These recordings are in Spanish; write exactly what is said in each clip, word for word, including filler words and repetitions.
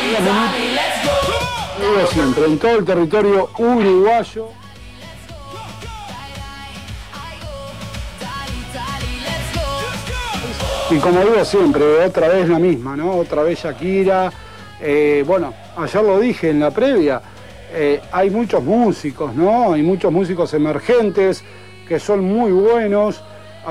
Digo siempre, en todo el territorio uruguayo. Y como digo siempre, otra vez la misma, ¿no? Otra vez Shakira. Eh, bueno, ayer lo dije en la previa, eh, hay muchos músicos, ¿no? Hay muchos músicos emergentes que son muy buenos,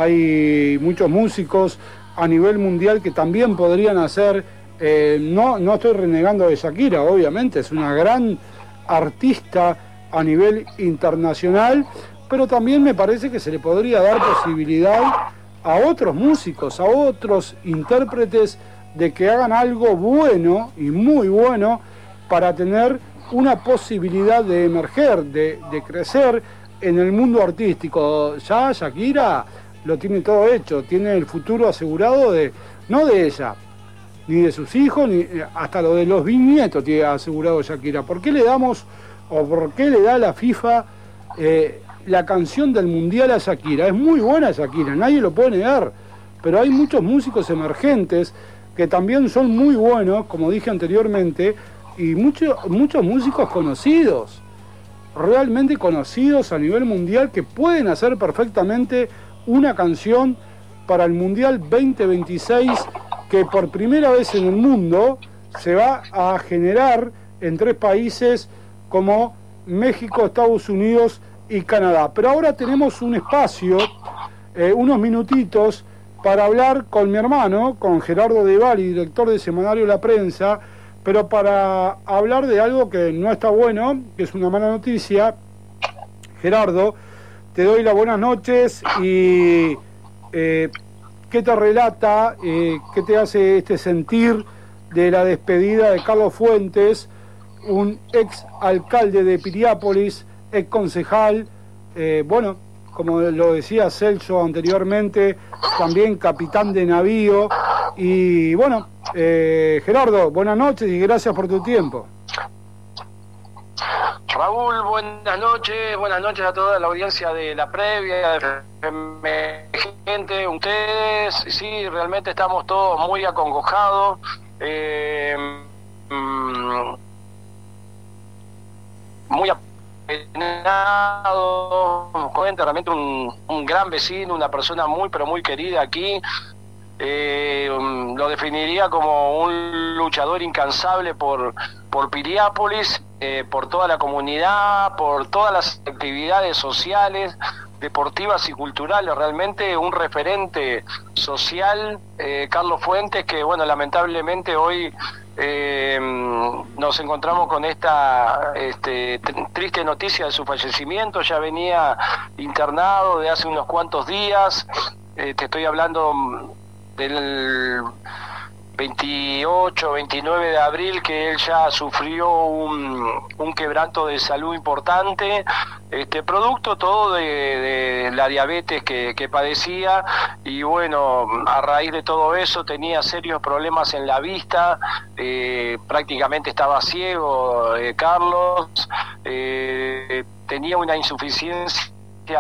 hay muchos músicos a nivel mundial que también podrían hacer, eh, no, no estoy renegando de Shakira, obviamente, es una gran artista a nivel internacional, pero también me parece que se le podría dar posibilidad a otros músicos, a otros intérpretes de que hagan algo bueno y muy bueno para tener una posibilidad de emerger, de, de crecer en el mundo artístico. Ya Shakira lo tiene todo hecho, tiene el futuro asegurado, de no de ella, ni de sus hijos, ni hasta lo de los bisnietos tiene asegurado Shakira. ¿Por qué le damos, o por qué le da la FIFA eh, la canción del Mundial a Shakira? Es muy buena Shakira, nadie lo puede negar, pero hay muchos músicos emergentes que también son muy buenos, como dije anteriormente, y mucho, muchos músicos conocidos, realmente conocidos a nivel mundial, que pueden hacer perfectamente una canción para el Mundial veinte veintiséis, que por primera vez en el mundo se va a generar en tres países como México, Estados Unidos y Canadá. Pero ahora tenemos un espacio, eh, unos minutitos, para hablar con mi hermano, con Gerardo De Bari, director de Semanario La Prensa, pero para hablar de algo que no está bueno, que es una mala noticia. Gerardo, te doy las buenas noches y eh, ¿qué te relata, eh, qué te hace este sentir de la despedida de Carlos Fuentes, un ex alcalde de Piriápolis, ex concejal, eh, bueno, como lo decía Celso anteriormente, también capitán de navío? Y bueno, eh, Gerardo, buenas noches y gracias por tu tiempo. Raúl, buenas noches, buenas noches a toda la audiencia de la previa, de gente, ustedes. Sí, realmente estamos todos muy acongojados, eh, muy apenado, realmente un, un gran vecino, una persona muy pero muy querida aquí. Eh, lo definiría como un luchador incansable por, por Piriápolis, eh, por toda la comunidad, por todas las actividades sociales, deportivas y culturales, realmente un referente social, eh, Carlos Fuentes, que bueno, lamentablemente hoy eh, nos encontramos con esta este, triste noticia de su fallecimiento. Ya venía internado de hace unos cuantos días, eh, te estoy hablando del veintiocho, veintinueve de abril, que él ya sufrió un, un quebranto de salud importante, este producto todo de, de la diabetes que, que padecía, y bueno, a raíz de todo eso tenía serios problemas en la vista, eh, prácticamente estaba ciego, eh, Carlos, eh, tenía una insuficiencia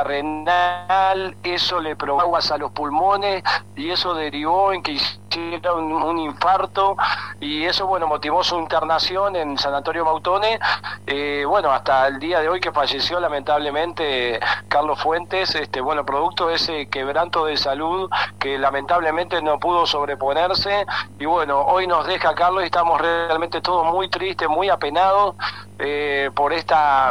renal, eso le provocó aguas a los pulmones y eso derivó en que hiciera un, un infarto, y eso bueno motivó su internación en Sanatorio Mautone. Eh, bueno, hasta el día de hoy que falleció lamentablemente Carlos Fuentes, este bueno, producto de ese quebranto de salud que lamentablemente no pudo sobreponerse, y bueno, hoy nos deja Carlos y estamos realmente todos muy tristes, muy apenados eh, por esta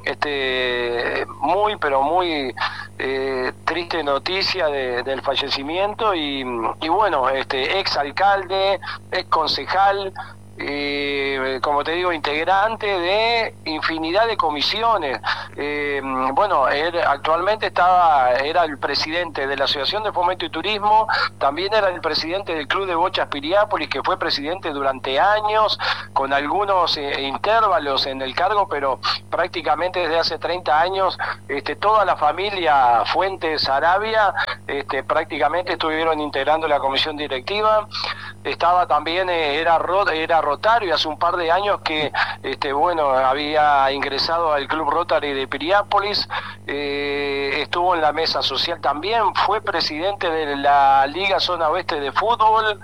este muy pero muy Eh, triste noticia de, del fallecimiento, y, y bueno, este ex alcalde, ex concejal, eh, como te digo, integrante de infinidad de comisiones. Eh, bueno, él actualmente estaba, era el presidente de la Asociación de Fomento y Turismo, también era el presidente del Club de Bochas Piriápolis, que fue presidente durante años, con algunos eh, intervalos en el cargo, pero prácticamente desde hace treinta años, este, toda la familia Fuentes Arabia este, prácticamente estuvieron integrando la comisión directiva. Estaba también, eh, era, era Rotario, hace un par de años que este, bueno, había ingresado al Club Rotary de Piriápolis, eh, estuvo en la mesa social también, fue presidente de la Liga Zona Oeste de Fútbol,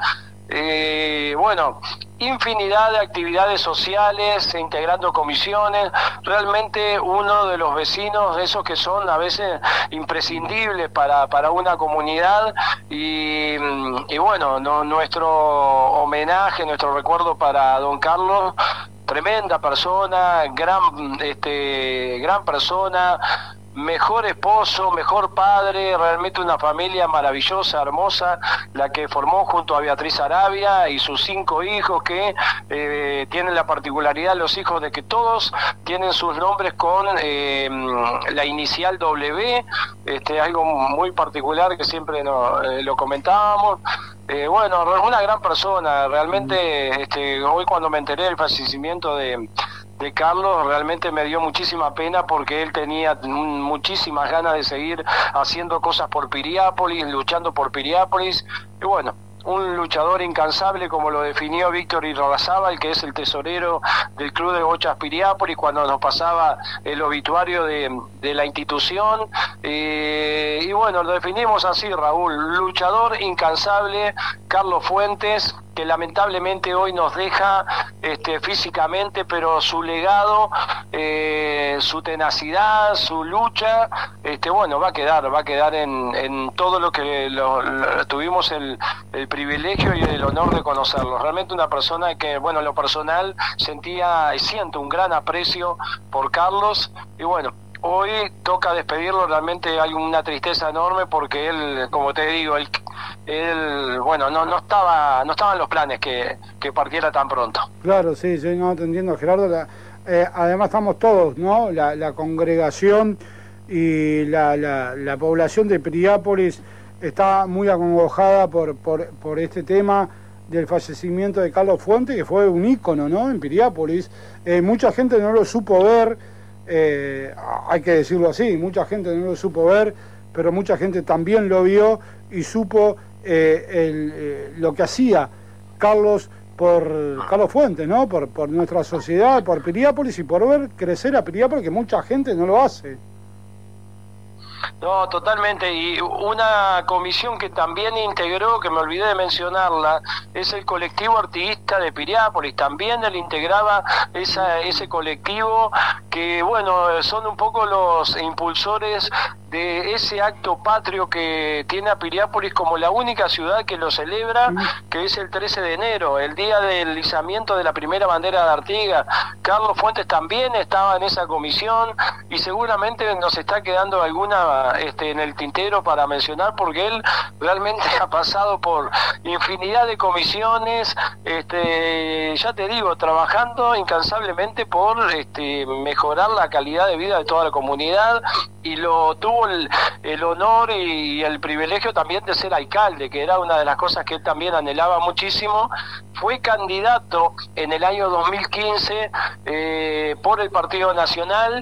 eh, bueno, infinidad de actividades sociales, integrando comisiones, realmente uno de los vecinos, esos que son a veces imprescindibles para, para una comunidad, y, y bueno, no, nuestro homenaje, nuestro recuerdo para don Carlos, tremenda persona, gran, este, gran persona, mejor esposo, mejor padre, realmente una familia maravillosa, hermosa, la que formó junto a Beatriz Arabia y sus cinco hijos, que eh, tienen la particularidad, los hijos, de que todos tienen sus nombres con eh, la inicial W, este, algo muy particular que siempre no, eh, lo comentábamos. Eh, bueno, una gran persona, realmente este, hoy cuando me enteré del fallecimiento de... de Carlos, realmente me dio muchísima pena, porque él tenía muchísimas ganas de seguir haciendo cosas por Piriápolis, luchando por Piriápolis, y bueno, un luchador incansable, como lo definió Víctor Irarrázaval, que es el tesorero del Club de Bochas Piriápolis, cuando nos pasaba el obituario de, de la institución, eh, y bueno, lo definimos así, Raúl, luchador incansable, Carlos Fuentes, que lamentablemente hoy nos deja este, físicamente, pero su legado, eh, su tenacidad, su lucha, este, bueno, va a quedar, va a quedar en, en todo lo que lo, lo, tuvimos el, el privilegio y el honor de conocerlo. Realmente una persona que, bueno, en lo personal sentía y siento un gran aprecio por Carlos, y bueno, hoy toca despedirlo. Realmente hay una tristeza enorme, porque él, como te digo, él, él bueno, no no estaba no estaban los planes que, que partiera tan pronto. Claro, sí, sí, no te entiendo, Gerardo. La, eh, además estamos todos, ¿no? La, la congregación y la, la, la población de Piriápolis está muy acongojada por, por, por este tema del fallecimiento de Carlos Fuentes, que fue un ícono, ¿no?, en Piriápolis. Eh, mucha gente no lo supo ver. Eh, hay que decirlo así, mucha gente no lo supo ver, pero mucha gente también lo vio y supo eh, el, eh, lo que hacía Carlos por Carlos Fuentes, ¿no? Por, por nuestra sociedad, por Piriápolis, y por ver crecer a Piriápolis, que mucha gente no lo hace. No, totalmente. Y una comisión que también integró, que me olvidé de mencionarla, es el colectivo artiguista de Piriápolis. También él integraba esa, ese colectivo que, bueno, son un poco los impulsores de ese acto patrio que tiene a Piriápolis como la única ciudad que lo celebra, que es el trece de enero, el día del izamiento de la primera bandera de Artigas. Carlos Fuentes también estaba en esa comisión, y seguramente nos está quedando alguna este, en el tintero para mencionar, porque él realmente ha pasado por infinidad de comisiones, este, ya te digo, trabajando incansablemente por este, mejorar la calidad de vida de toda la comunidad, y lo tuvo el, el honor y el privilegio también de ser alcalde, que era una de las cosas que él también anhelaba muchísimo. Fue candidato en el año dos mil quince eh, por el Partido Nacional,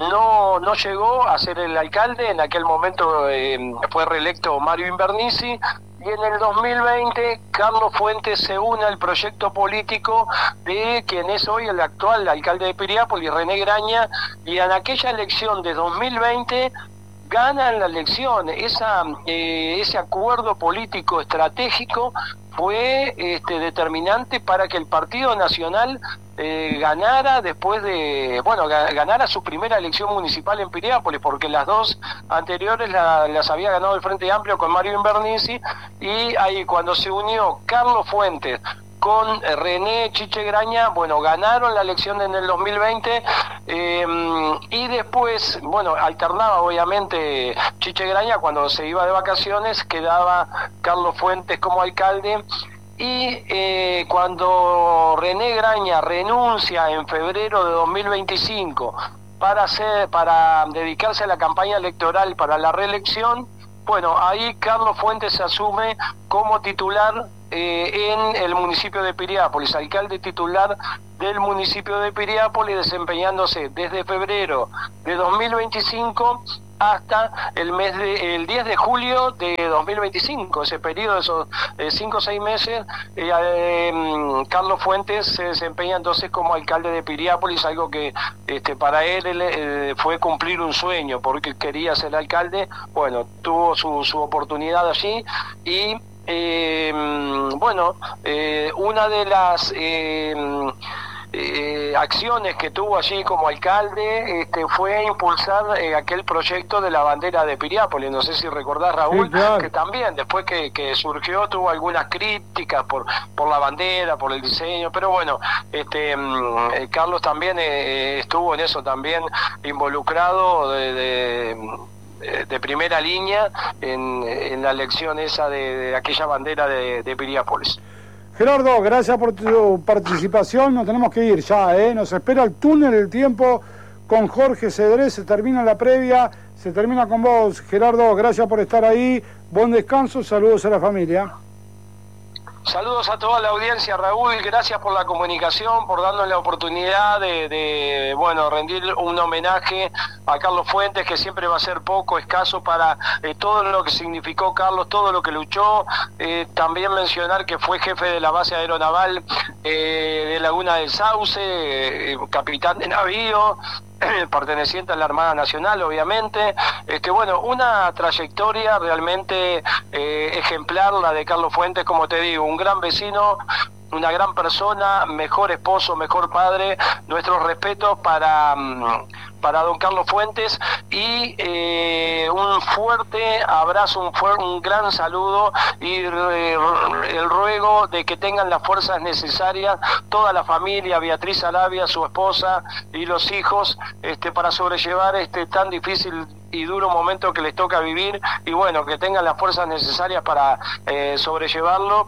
no no llegó a ser el alcalde, en aquel momento eh, fue reelecto Mario Invernici, y en el dos mil veinte Carlos Fuentes se une al proyecto político de quien es hoy el actual alcalde de Piriápolis, René Graña, y en aquella elección de dos mil veinte ganan la elección. Esa, eh, ese acuerdo político estratégico fue este, determinante para que el Partido Nacional eh, ganara después de, bueno, ganara su primera elección municipal en Piriápolis, porque las dos anteriores la, las había ganado el Frente Amplio con Mario Invernici, y ahí cuando se unió Carlos Fuentes con René Chiche Graña, bueno, ganaron la elección en el dos mil veinte, eh, y después, bueno, alternaba obviamente Chiche Graña, cuando se iba de vacaciones quedaba Carlos Fuentes como alcalde, y eh, cuando René Graña renuncia en febrero de dos mil veinticinco para hacer, para dedicarse a la campaña electoral para la reelección, bueno, ahí Carlos Fuentes se asume como titular eh, en el municipio de Piriápolis, alcalde titular del municipio de Piriápolis, desempeñándose desde febrero de dos mil veinticinco hasta el mes de, el diez de julio de dos mil veinticinco, ese periodo, esos eh, cinco o seis meses, eh, eh, Carlos Fuentes se desempeña entonces como alcalde de Piriápolis, algo que este, para él, él eh, fue cumplir un sueño, porque quería ser alcalde. Bueno, tuvo su, su oportunidad allí, y eh, bueno, eh, una de las eh, eh, acciones que tuvo allí como alcalde este, fue impulsar eh, aquel proyecto de la bandera de Piriápolis. No sé si recordás, Raúl, sí, claro, que también después que, que surgió tuvo algunas críticas por por la bandera, por el diseño, pero bueno, este eh, Carlos también eh, estuvo en eso también involucrado de, de de primera línea en, en la elección esa de, de aquella bandera de, de Piriápolis. Gerardo, gracias por tu participación, nos tenemos que ir ya, ¿eh? Nos espera el túnel del tiempo con Jorge Cedrés, se termina la previa, se termina con vos, Gerardo, gracias por estar ahí, buen descanso, saludos a la familia. Saludos a toda la audiencia, Raúl, gracias por la comunicación, por darnos la oportunidad de, de, bueno, rendir un homenaje a Carlos Fuentes, que siempre va a ser poco, escaso para eh, todo lo que significó Carlos, todo lo que luchó. Eh, también mencionar que fue jefe de la base aeronaval eh, de Laguna del Sauce, eh, capitán de navío, perteneciente a la Armada Nacional, obviamente. Este, bueno, una trayectoria realmente eh, ejemplar, la de Carlos Fuentes, como te digo, un gran vecino, una gran persona, mejor esposo, mejor padre. Nuestros respetos para, para don Carlos Fuentes y eh, un fuerte abrazo, un, fu un gran saludo y eh, el ruego de que tengan las fuerzas necesarias toda la familia, Beatriz Alavia, su esposa y los hijos, este, para sobrellevar este tan difícil y duro momento que les toca vivir, y bueno, que tengan las fuerzas necesarias para eh, sobrellevarlo,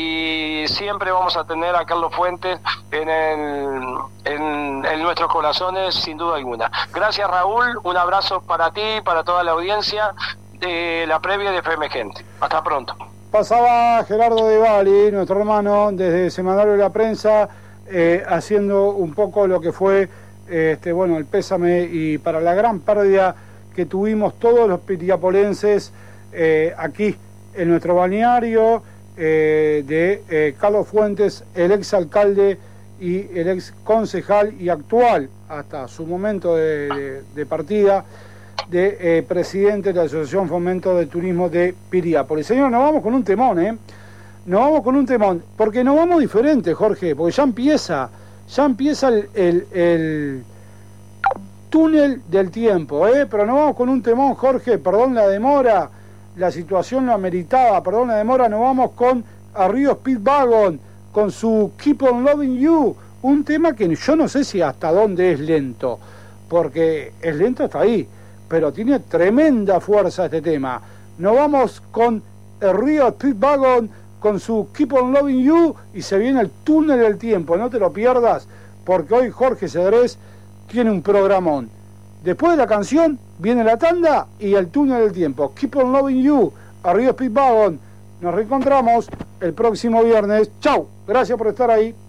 y siempre vamos a tener a Carlos Fuentes en, el, en, en nuestros corazones, sin duda alguna. Gracias, Raúl, un abrazo para ti, para toda la audiencia de la previa de F M Gente. Hasta pronto. Pasaba Gerardo de Bali, nuestro hermano, desde Semanario de la Prensa, eh, haciendo un poco lo que fue eh, este, bueno, el pésame y para la gran pérdida que tuvimos todos los piriapolenses eh, aquí en nuestro balneario, eh, de eh, Carlos Fuentes, el ex alcalde y el ex concejal y actual, hasta su momento de, de, de partida, de eh, presidente de la Asociación Fomento de Turismo de Piriápolis. Señor, nos vamos con un temón, ¿eh? Nos vamos con un temón, porque nos vamos diferente, Jorge, porque ya empieza, ya empieza el... el, el túnel del tiempo, ¿eh? Pero nos vamos con un temón, Jorge, perdón la demora, la situación lo ameritaba, perdón la demora, nos vamos con Río Speedwagon, con su Keep on Loving You, un tema que yo no sé si hasta dónde es lento, porque es lento hasta ahí, pero tiene tremenda fuerza este tema. Nos vamos con el Río Speedwagon, con su Keep on Loving You, y se viene el túnel del tiempo, no te lo pierdas, porque hoy Jorge Cedrés tiene un programón. Después de la canción viene la tanda y el túnel del tiempo. Keep on Loving You, a Río Speedwagon. Nos reencontramos el próximo viernes. Chau, gracias por estar ahí.